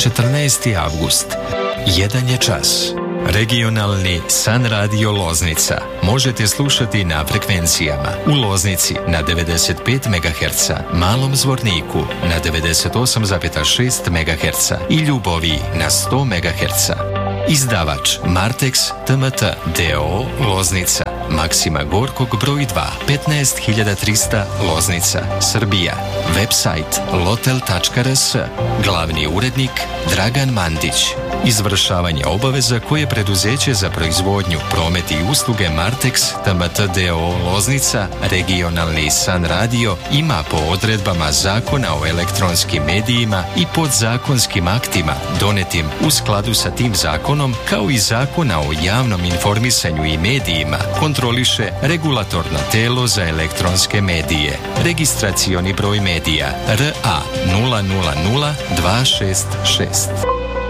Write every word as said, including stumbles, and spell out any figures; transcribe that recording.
četrnaesti avgust. Jedan je čas. Regionalni San Radio Loznica možete slušati na frekvencijama u Loznici na devedeset pet megaherca, Malom Zvorniku na devedeset osam zarez šest megaherca i Ljuboviji na sto megaherca. Izdavač Martex T M T d o o Loznica, Maksima Gorkog broj dva, petnaest hiljada trista Loznica, Srbija. Website lotel tačka r s. Glavni urednik Dragan Mandić. Izvršavanje obaveza koje preduzeće za proizvodnju, promet i usluge Martex T M T d o o Loznica, regionalni San Radio, ima po odredbama Zakona o elektronskim medijima i podzakonskim aktima donetim u skladu sa tim zakonom, kao i Zakona o javnom informisanju i medijima, kontroliše Regulatorno telo za elektronske medije. Registracioni broj medija R A nula nula nula dva šest šest.